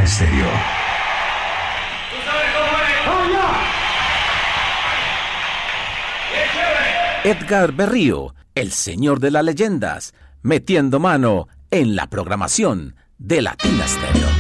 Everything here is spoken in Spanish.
Latina Stereo. Edgar Berrío, el señor de las leyendas, metiendo mano en la programación de Latina Stereo.